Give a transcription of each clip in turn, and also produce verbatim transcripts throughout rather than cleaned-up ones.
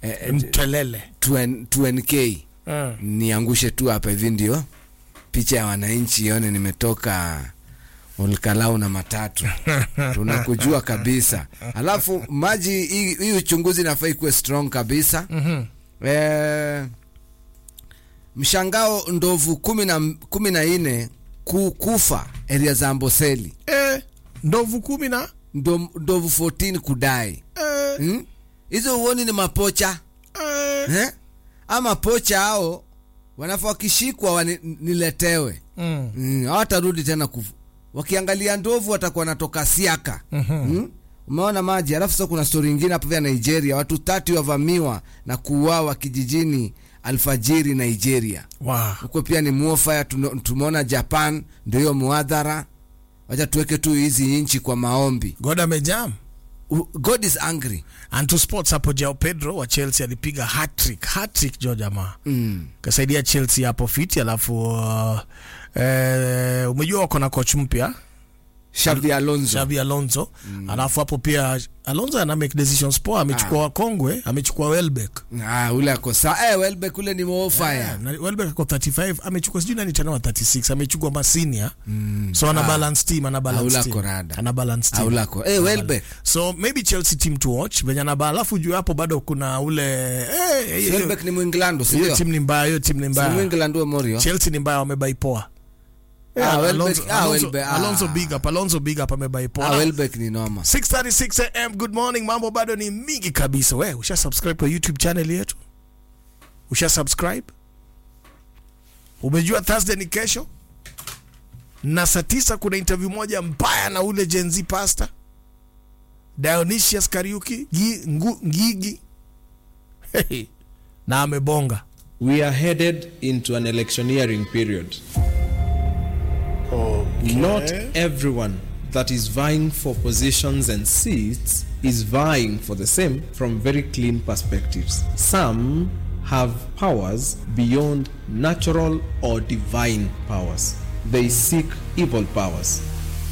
eh, Mtelele two N K uh. niangushe tu hapa hivi ndio picha ya wananchi ione nimetoka Olkalau na matatu. Tunakujua kabisa. Alafu maji hii uchunguzi nafai kuwe strong kabisa. Mhm. Eh, mshangao ndovu kumi na nne kufa area za Amboseli. Eh, ndovu kumi na Ndo, ndovu fourteen kudai. Eh. Hmm? Hizo uoni ni mapocha? Eh. Eh? Ama pocha hao wanafaa kishikwa waniletewe. Mm. Mm, hawatarudi tena kufu. Wakiangalia ndovu watakuwa natoka Siaka. Mm-hmm. Mm? Umeona maji. Alafu sasa kuna story nyingine hapo vya Nigeria, watu tatu wavamiwa na kuuawa kijijini alfajiri Nigeria. Wow. Huko pia ni muofaya. Tumeona Japan ndio hiyo muadhara. Wacha tuweke tu hizi inchi kwa maombi. God amejam. God is angry. And to sports hapo Joao Pedro wa Chelsea alipiga hat-trick. Hat-trick jo jamaa. Mm. Kasaidia Chelsea hapo fiti alafu uh, eh, umejua wako na coach mpya Xabi Alonso. Xabi Alonso. Mm. Alafu hapo pia Alonso ana make decisions poa, amechukua ah. Kongwe, amechukua Welbeck. Ah, ule ako saa. Eh, Welbeck ule ni mwofaya. Yeah, na Welbeck ako thirty-five, amechukua sijui nani tena wa thirty-six, amechukua Masinia. Mm. So ana ah. balance team, ana balance team. Ana balance team. Aula ko. Eh, Welbeck. So maybe Chelsea team to watch. Venye na ba alafu juu hapo bado kuna ule eh Welbeck ni Mwinglando, sio? Hiyo team ni mbaya, hiyo team ni mbaya. Si Mwinglando Morio. Chelsea ni mbaya, wamebaipoa. Ah, Alonso, Welbeck, ah, Alonso, Welbeck, ah. Alonso big up, Alonso big up amebaipoa. Ah, Welbeck ni noma. six thirty-six a m good morning, mambo bado ni mingi kabisa. Wewe usha subscribe kwa YouTube channel yetu? Usha subscribe? Umejua Thursday ni kesho? Na saa tisa kuna interview moja mbaya na ule Gen Z pastor Dionysius Kariuki Ngigi. Hey, na amebonga. We are headed into an electioneering period. Okay. Not everyone that is vying for positions and seats is vying for the same from very clean perspectives. Some have powers beyond natural or divine powers. They seek evil powers.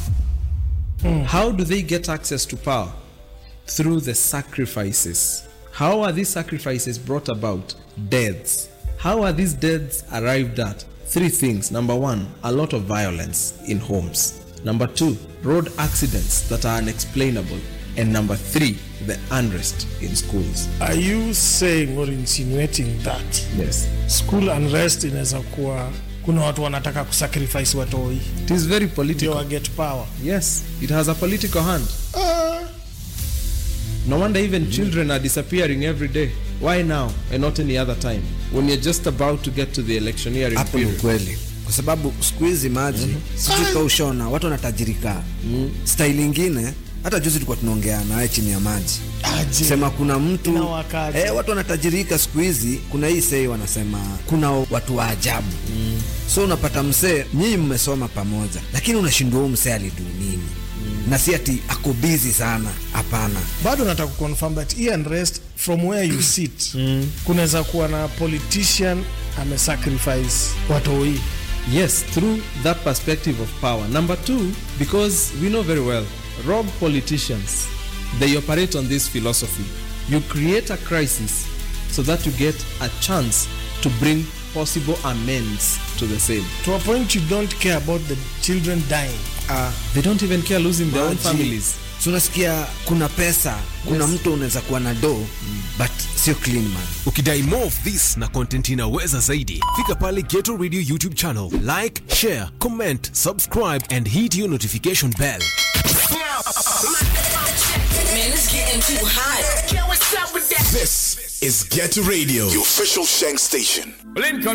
Mm. How do they get access to power? Through the sacrifices. How are these sacrifices brought about? Deaths. How are these deaths arrived at? Three things. Number one, a lot of violence in homes. Number two, road accidents that are unexplainable. And number three, the unrest in schools. Are you saying or insinuating that yes, school unrest inaweza kuwa kuna watu wanataka kusacrifice watoi? It is very political. They get power. Yes, it has a political hand. Uh, no wonder even mm. children are disappearing every day. Why now and not any other time when you're just about to get to the electioneering hapo period? Kweli kwa sababu siku hizi maji mm-hmm. sisi kwa ushona watu wanatajirika mm. style nyingine. Hata juzi tulikuwa tunaongea naye chini ya maji. Aje. Sema kuna mtu eh, watu wanatajirika siku hizi. Kuna hii sei wanasema kuna watu wa ajabu. Mm. So unapata msee nyinyi mmesoma pamoja lakini unashindwa huyu msee alidu nini? Mm. Na si ati ako busy sana, hapana. Bado nataka kuconfirm that he unrest from where you sit. Mm. Kunaweza kuwa na politician ame sacrifice watoi. Yes, through that perspective of power. Number two, because we know very well rogue politicians, they operate on this philosophy. You create a crisis so that you get a chance to bring possible amends to the same. To a point you don't care about the children dying. Uh, they don't even care losing their own families. So unasikia kuna pesa, kuna yes. mtu unaweza kuwa na do mm. but sio clean man. Ukidai more of this na content inaweza zaidi, fika pale Ghetto Radio YouTube channel, like, share, comment, subscribe and hit your notification bell. Man, it's getting too hot. What's up with that? This is Ghetto Radio, the official Shank station. Lincoln